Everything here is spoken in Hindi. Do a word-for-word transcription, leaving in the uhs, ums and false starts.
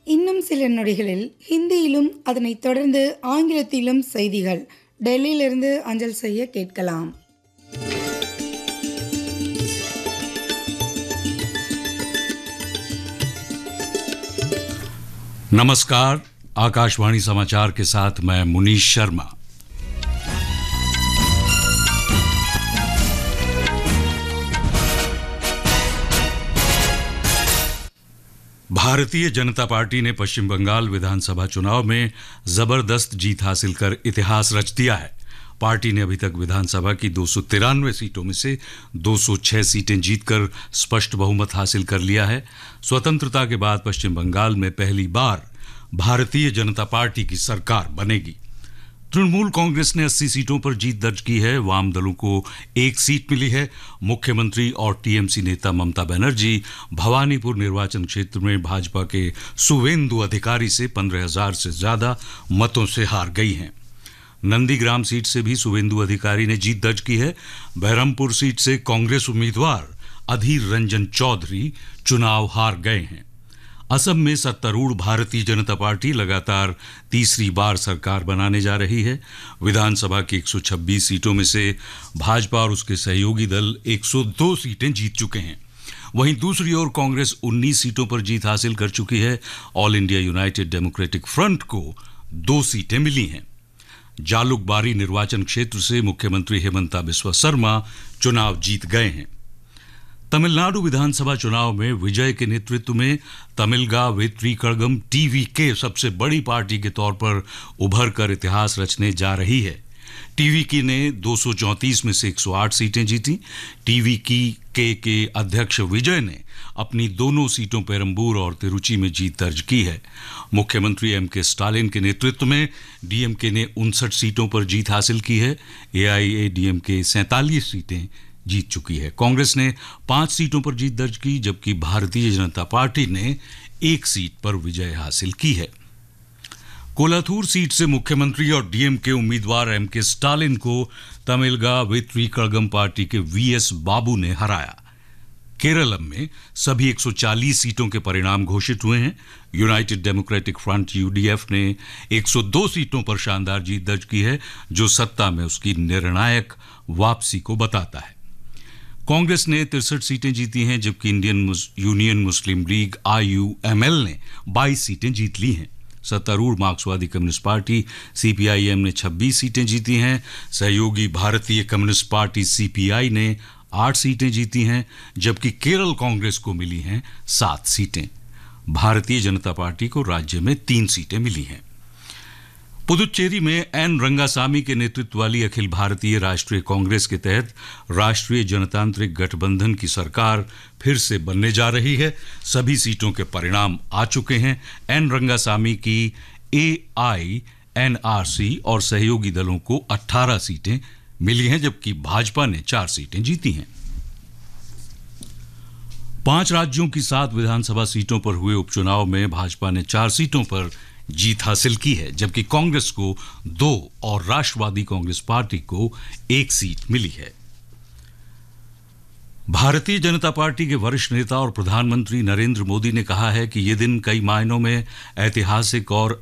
இன்னும் சில நொடிகளில் ஹிந்தியிலும் அதனைத் தொடர்ந்து ஆங்கிலத்திலும் செய்திகள் டெல்லியிலிருந்து அஞ்சல் செய்ய கேட்கலாம். नमस्कार, आकाशवाणी समाचार के साथ मैं मुनीश शर्मा. भारतीय जनता पार्टी ने पश्चिम बंगाल विधानसभा चुनाव में जबरदस्त जीत हासिल कर इतिहास रच दिया है. पार्टी ने अभी तक विधानसभा की दो सौ तिरानवे सीटों में से दो सौ छह सीटें जीतकर स्पष्ट बहुमत हासिल कर लिया है. स्वतंत्रता के बाद पश्चिम बंगाल में पहली बार भारतीय जनता पार्टी की सरकार बनेगी. तृणमूल कांग्रेस ने अस्सी सीटों पर जीत दर्ज की है. वाम दलों को एक सीट मिली है. मुख्यमंत्री और टीएमसी नेता ममता बनर्जी भवानीपुर निर्वाचन क्षेत्र में भाजपा के सुवेंदु अधिकारी से पंद्रह हजार से ज्यादा मतों से हार गई हैं. नंदीग्राम सीट से भी सुवेंदु अधिकारी ने जीत दर्ज की है. बहरमपुर सीट से कांग्रेस उम्मीदवार अधीर रंजन चौधरी चुनाव हार गए हैं. असम में सत्तारूढ़ भारतीय जनता पार्टी लगातार तीसरी बार सरकार बनाने जा रही है. विधानसभा की एक सौ छब्बीस सीटों में से भाजपा और उसके सहयोगी दल एक सौ दो सीटें जीत चुके हैं. वहीं दूसरी ओर कांग्रेस उन्नीस सीटों पर जीत हासिल कर चुकी है. All India United democratic front को दो सीटें मिली हैं. जालुकबारी निर्वाचन क्षेत्र से मुख्यमंत्री हेमंता बिस्वा शर्मा चुनाव जीत गए हैं. तमिलनाडु विधानसभा चुनाव में विजय के नेतृत्व में तमिलगा वेत्री कड़गम टीवी के सबसे बड़ी पार्टी के तौर पर उभर कर इतिहास रचने जा रही है. टीवी की ने दो सौ चौंतीस में से एक सौ आठ सीटें जीती. टीवी की के, के अध्यक्ष विजय ने अपनी दोनों सीटों पेरंबूर और तिरुचि में जीत दर्ज की है. मुख्यमंत्री एम के स्टालिन के नेतृत्व में डीएमके ने उनसठ सीटों पर जीत हासिल की है. एआईएडीएमके सैंतालीस सीटें जीत चुकी है. कांग्रेस ने पांच सीटों पर जीत दर्ज की, जबकि भारतीय जनता पार्टी ने एक सीट पर विजय हासिल की है. कोलाथूर सीट से मुख्यमंत्री और डीएमके उम्मीदवार एम के स्टालिन को तमिलगा वेत्री कड़गम पार्टी के वीएस बाबू ने हराया. केरलम में सभी एक सौ चालीस सीटों के परिणाम घोषित हुए हैं. यूनाइटेड डेमोक्रेटिक फ्रंट यूडीएफ ने एक सौ दो सीटों पर शानदार जीत दर्ज की है, जो सत्ता में उसकी निर्णायक वापसी को बताता है. कांग्रेस ने तिरसठ सीटें जीती हैं, जबकि इंडियन यूनियन मुस्लिम लीग आईयूएमएल ने बाईस सीटें जीत ली हैं. सत्तारूढ़ मार्क्सवादी कम्युनिस्ट पार्टी सीपीआईएम ने छब्बीस सीटें जीती हैं. सहयोगी भारतीय कम्युनिस्ट पार्टी सीपीआई ने आठ सीटें जीती हैं, जबकि केरल कांग्रेस को मिली हैं सात सीटें. भारतीय जनता पार्टी को राज्य में तीन सीटें मिली हैं. पुदुचेरी में एन रंगासामी के नेतृत्व वाली अखिल भारतीय राष्ट्रीय कांग्रेस के तहत राष्ट्रीय जनतांत्रिक गठबंधन की सरकार फिर से बनने जा रही है. सभी सीटों के परिणाम आ चुके हैं. एन रंगासामी की एआईएनआरसी और सहयोगी दलों को अठारह सीटें मिली हैं, जबकि भाजपा ने चार सीटें जीती हैं. पांच राज्यों की सात विधानसभा सीटों पर हुए उपचुनाव में भाजपा ने चार सीटों पर जीत हासिल की है, जबकि कांग्रेस को दो और राष्ट्रवादी कांग्रेस पार्टी को एक सीट मिली है. भारतीय जनता पार्टी के वरिष्ठ नेता और प्रधानमंत्री नरेंद्र मोदी ने कहा है कि ये दिन कई मायनों में ऐतिहासिक और